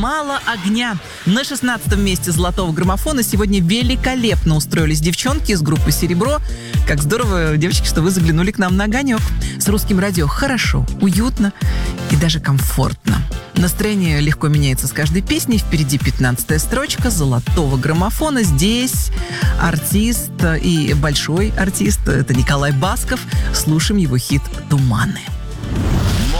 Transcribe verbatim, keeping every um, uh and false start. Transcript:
«Мало огня». На шестнадцатом месте золотого граммофона сегодня великолепно устроились девчонки из группы «Серебро». Как здорово, девочки, что вы заглянули к нам на огонек. С русским радио хорошо, уютно и даже комфортно. Настроение легко меняется с каждой песней. Впереди пятнадцатая строчка золотого граммофона. Здесь артист и большой артист. Это Николай Басков. Слушаем его хит «Туманы».